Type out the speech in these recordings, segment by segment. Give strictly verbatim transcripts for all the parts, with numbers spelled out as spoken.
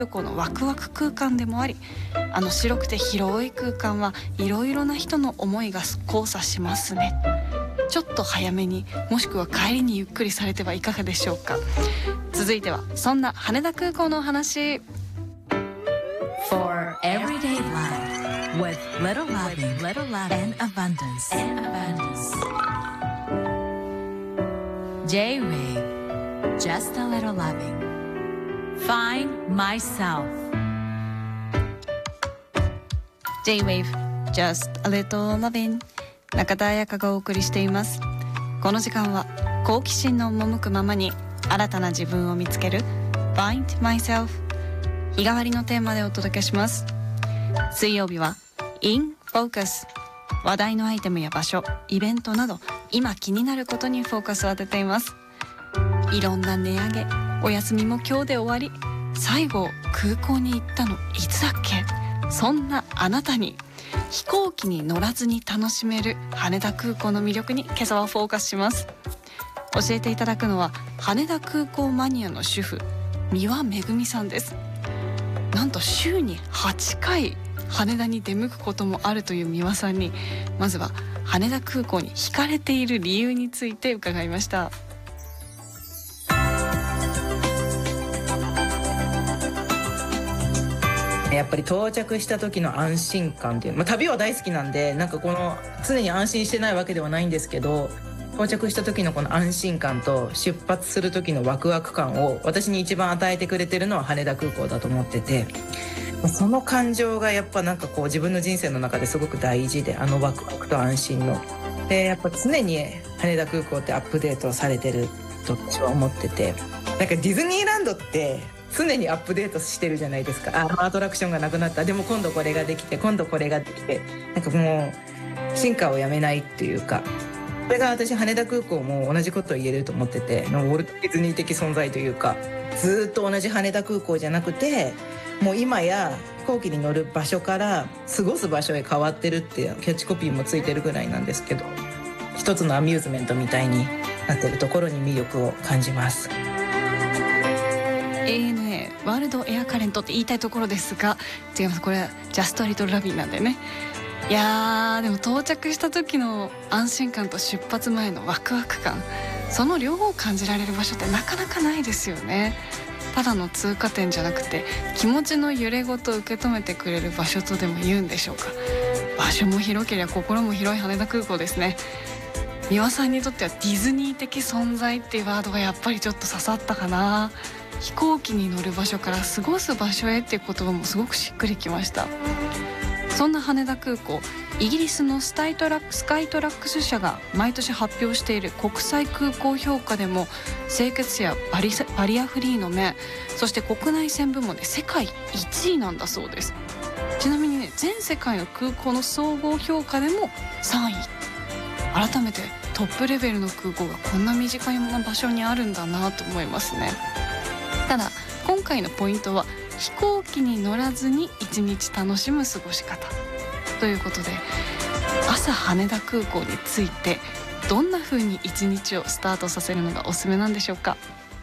このワクワク空間でもあり、あの白くて広い空間はいろいろな人の思いが交差しますね。ちょっと早めに、もしくは帰りにゆっくりされてはいかがでしょうか。続いてはそんな羽田空港のお話。 For everyday life with little loving, little love and abundance, and abundance. J-Wave, just a little loving. Find myself. J-Wave, just a little loving. 中田彩香がお送りしています。この時間は好奇心の赴くままに新たな自分を見つける Find myself、 日替わりのテーマでお届けします。水曜日は In Focus、 話題のアイテムや場所、イベントなど今気になることにフォーカスを当てています。いろんな値上げ、お休みも今日で終わり、最後空港に行ったのいつだっけ。そんなあなたに飛行機に乗らずに楽しめる羽田空港の魅力に今朝はフォーカスします。教えていただくのは羽田空港マニアの主婦三輪めぐみさんです。なんと週にはちかい羽田に出向くこともあるという三輪さんに、まずは羽田空港に惹かれている理由について伺いました。 やっぱり到着した時の安心感っていう、まあ、旅は大好きなんで、なんかこの常に安心してないわけではないんですけど、到着した時のこの安心感と出発する時のワクワク感を私に一番与えてくれてるのは羽田空港だと思ってて、その感情がやっぱなんかこう自分の人生の中ですごく大事で、あのワクワクと安心ので、やっぱ常に羽田空港ってアップデートされてると私は思ってて、なんかディズニーランドって常にアップデートしてるじゃないですか。あ、アトラクションがなくなった、でも今度これができて、今度これができて、なんかもう進化をやめないっていうか、これが私羽田空港も同じことを言えると思ってて、ウォルト・ディズニー的存在というか、ずっと同じ羽田空港じゃなくて、もう今や飛行機に乗る場所から過ごす場所へ変わってるっていうキャッチコピーもついてるぐらいなんですけど、一つのアミューズメントみたいになってるところに魅力を感じます。 エーエヌエー ワールドエアカレントって言いたいところですが、違います。これはジャストリトルラビーなんだよね。いやー、でも到着した時の安心感と出発前のワクワク感、その両方を感じられる場所ってなかなかないですよね。ただの通過点じゃなくて、気持ちの揺れごと受け止めてくれる場所とでも言うんでしょうか。場所も広ければ心も広い羽田空港ですね。三輪さんにとってはディズニー的存在っていうワードがやっぱりちょっと刺さったかな。飛行機に乗る場所から過ごす場所へっていう言葉もすごくしっくりきました。そんな羽田空港、イギリスのスタイトラックスカイトラックス社が毎年発表している国際空港評価でも清潔さやバリ、バリアフリーの面、そして国内線部門で世界いちいなんだそうです。ちなみにね、全世界の空港の総合評価でもさんい。改めてトップレベルの空港がこんな身近な場所にあるんだなと思いますね。ただ今回のポイントは飛行機に乗らずに一日楽しむ過ごし方ということで、朝羽田空港に着いてどんな風に一日をスタートさせるのがおすすめなんでしょうか。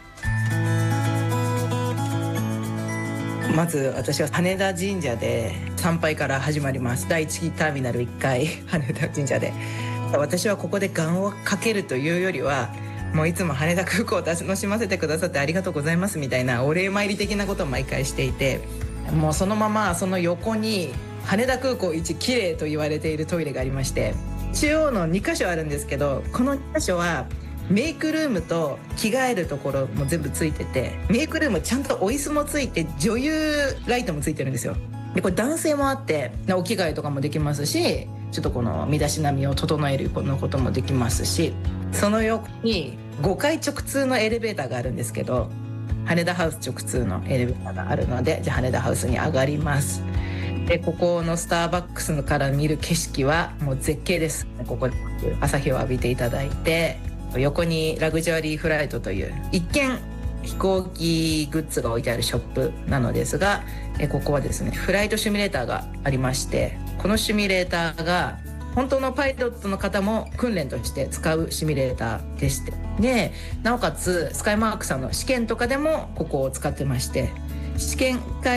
まず私は羽田神社で参拝から始まります。だいいちターミナルいっかい羽田神社で、私はここで願をかけるというよりは、もういつも羽田空港を楽しませてくださってありがとうございますみたいなお礼参り的なことを毎回していて、もうそのままその横に羽田空港一綺麗と言われているトイレがありまして、中央のにかしょあるんですけど、このにかしょはメイクルームと着替えるところも全部ついてて、メイクルームちゃんとお椅子もついて女優ライトもついてるんですよ。でこれ男性もあってお着替えとかもできますし、ちょっとこの身だしなみを整えるこのこともできますし、その横にごかい直通のエレベーターがあるんですけど、羽田ハウス直通のエレベーターがあるので、じゃあ羽田ハウスに上がります。でここのスターバックスから見る景色はもう絶景です。ここで朝日を浴びていただいて、横にラグジュアリーフライトという一見飛行機グッズが置いてあるショップなのですが、えここはですねフライトシミュレーターがありまして、このシミュレーターが本当のパイロットの方も訓練として使うシミュレーターでして、でなおかつスカイマークさんの試験とかでもここを使ってまして、 試験会